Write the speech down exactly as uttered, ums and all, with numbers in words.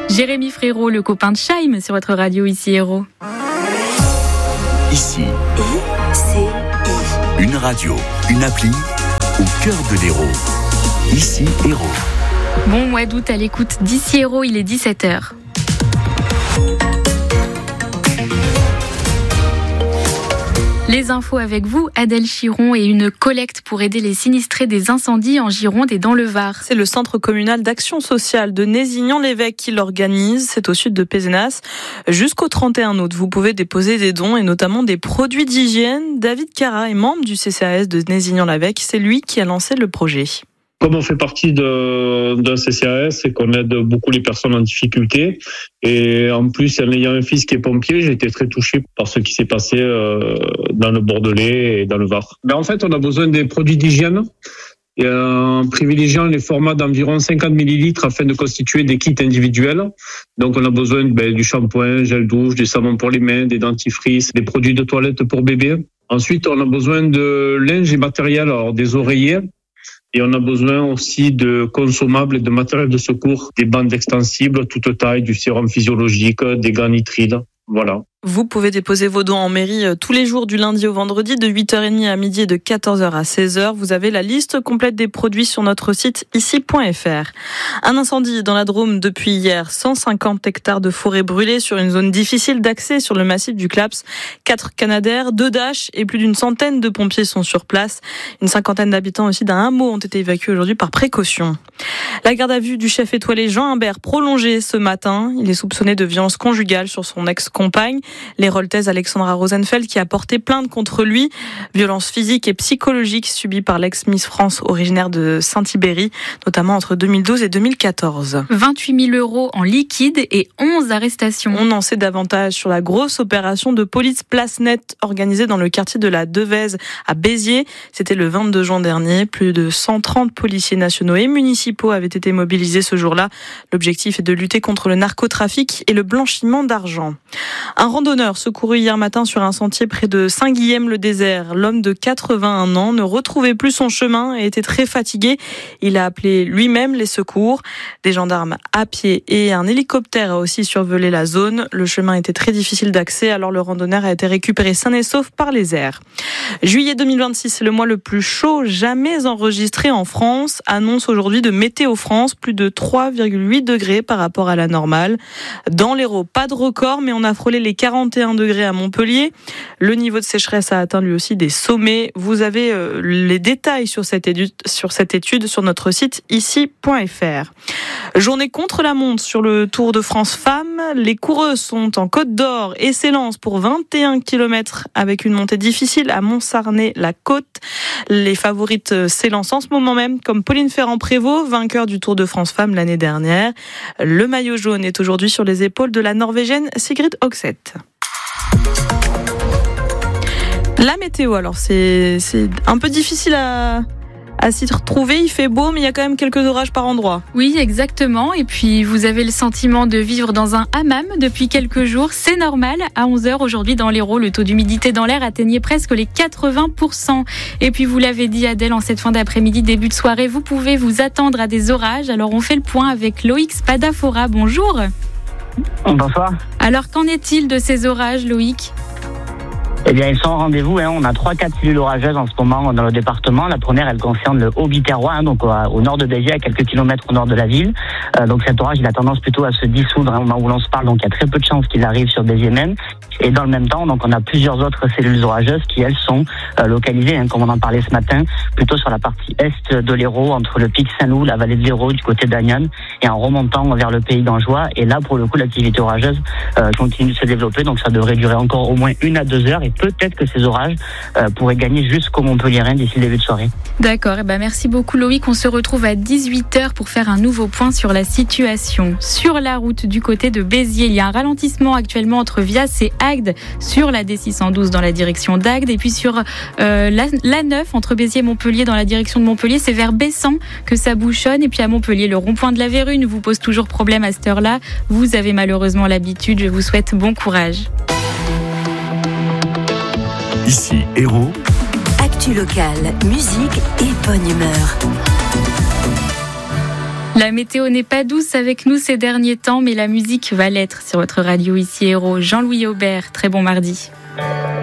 Jérémy Frérot, le copain de Scheim sur votre radio Ici Héros. Ici, I C I. une radio, une appli au cœur de l'Hérault. Ici Héros. Bon mois d'août à l'écoute d'Ici Héros, il est dix-sept heures. Les infos avec vous, Adèle Chiron, et une collecte pour aider les sinistrés des incendies en Gironde et dans le Var. C'est le centre communal d'action sociale de Nézignan-l'Évêque qui l'organise. C'est au sud de Pézenas. Jusqu'au trente et un août, vous pouvez déposer des dons et notamment des produits d'hygiène. David Cara est membre du C C A S de Nézignan-l'Évêque. C'est lui qui a lancé le projet. Comme on fait partie de, d'un C C A S, c'est qu'on aide beaucoup les personnes en difficulté. Et en plus, en ayant un fils qui est pompier, j'ai été très touché par ce qui s'est passé euh, dans le Bordelais et dans le Var. Mais en fait, on a besoin des produits d'hygiène et, euh, en privilégiant les formats d'environ cinquante millilitres afin de constituer des kits individuels. Donc, on a besoin ben, du shampoing, gel douche, du savon pour les mains, des dentifrices, des produits de toilette pour bébé. Ensuite, on a besoin de linge et matériel, alors des oreillers. Et on a besoin aussi de consommables et de matériel de secours, des bandes extensibles, toute taille, du sérum physiologique, des gants nitrides. Voilà. Vous pouvez déposer vos dons en mairie tous les jours du lundi au vendredi de huit heures trente à midi et de quatorze heures à seize heures. Vous avez la liste complète des produits sur notre site ici point f r. Un incendie dans la Drôme depuis hier. cent cinquante hectares de forêt brûlés sur une zone difficile d'accès sur le massif du Claps. Quatre Canadair, deux Dash et plus d'une centaine de pompiers sont sur place. Une cinquantaine d'habitants aussi d'un hameau ont été évacués aujourd'hui par précaution. La garde à vue du chef étoilé Jean Humbert prolongée ce matin. Il est soupçonné de violence conjugale sur son ex-compagne. L'héroltaise Alexandra Rosenfeld qui a porté plainte contre lui. Violence physique et psychologique subie par l'ex-Miss France originaire de Saint-Ibéry, notamment entre deux mille douze et deux mille quatorze. vingt-huit mille euros en liquide et onze arrestations. On en sait davantage sur la grosse opération de police Place Nette organisée dans le quartier de la Devèze à Béziers. C'était le vingt-deux juin dernier. Plus de cent trente policiers nationaux et municipaux avaient été mobilisés ce jour-là. L'objectif est de lutter contre le narcotrafic et le blanchiment d'argent. Un randonneur secouru hier matin sur un sentier près de Saint-Guilhem-le-Désert. L'homme de quatre-vingt-un ans ne retrouvait plus son chemin et était très fatigué. Il a appelé lui-même les secours. Des gendarmes à pied et un hélicoptère a aussi survolé la zone. Le chemin était très difficile d'accès, alors le randonneur a été récupéré sain et sauf par les airs. Juillet deux mille vingt-six, c'est le mois le plus chaud jamais enregistré en France. Annonce aujourd'hui de Météo France, plus de trois virgule huit degrés par rapport à la normale. Dans l'Hérault, pas de record, mais on a frôlé les quarante et un degrés à Montpellier. Le niveau de sécheresse a atteint lui aussi des sommets. Vous avez euh, les détails sur cette, étude, sur cette étude sur notre site ici point f r. Journée contre la montre sur le Tour de France Femmes. Les coureuses sont en Côte d'Or et s'élancent pour vingt et un kilomètres avec une montée difficile à Montsarnay-la-Côte. Les favorites s'élancent en ce moment même, comme Pauline Ferrand-Prévot, vainqueur du Tour de France Femmes l'année dernière. Le maillot jaune est aujourd'hui sur les épaules de la Norvégienne Sigrid Hogseth. La météo, alors c'est, c'est un peu difficile à, à s'y retrouver. Il fait beau, mais il y a quand même quelques orages par endroit. Oui, exactement. Et puis, vous avez le sentiment de vivre dans un hammam depuis quelques jours. C'est normal. À onze heures aujourd'hui, dans l'Hérault, le taux d'humidité dans l'air atteignait presque les quatre-vingts pour cent. Et puis, vous l'avez dit, Adèle, en cette fin d'après-midi, début de soirée, vous pouvez vous attendre à des orages. Alors, on fait le point avec Loïc Spadafora. Bonjour. Bonsoir. Alors, qu'en est-il de ces orages, Loïc ? Eh bien, ils sont au rendez-vous. Hein. On a trois quatre cellules orageuses en ce moment dans le département. La première, elle concerne le Haut-Biterrois, hein, donc au, au nord de Béziers, à quelques kilomètres au nord de la ville. Euh, donc cet orage, il a tendance plutôt à se dissoudre hein, au moment où l'on se parle. Donc il y a très peu de chances qu'il arrive sur Béziers même. Et dans le même temps, donc on a plusieurs autres cellules orageuses qui, elles, sont euh, localisées, hein, comme on en parlait ce matin, plutôt sur la partie est de l'Hérault, entre le pic Saint-Loup, la vallée de l'Hérault, du côté d'Agnan, et en remontant vers le pays d'Anjois. Et là, pour le coup, l'activité orageuse euh, continue de se développer. Donc ça devrait durer encore au moins une à deux heures. Et peut-être que ces orages euh, pourraient gagner jusqu'au Montpellierin d'ici le début de soirée. D'accord, et ben merci beaucoup Loïc. On se retrouve à dix-huit heures pour faire un nouveau point sur la situation. Sur la route du côté de Béziers, il y a un ralentissement actuellement entre Vias et Agde sur la D six cent douze dans la direction d'Agde. Et puis sur euh, la, la neuf entre Béziers et Montpellier dans la direction de Montpellier, c'est vers Bessan que ça bouchonne. Et puis à Montpellier, le rond-point de la Vérune vous pose toujours problème à cette heure-là. Vous avez malheureusement l'habitude. Je vous souhaite bon courage. Ici Héros. Actu locale, musique et bonne humeur. La météo n'est pas douce avec nous ces derniers temps, mais la musique va l'être sur votre radio ici Héros. Jean-Louis Aubert, très bon mardi.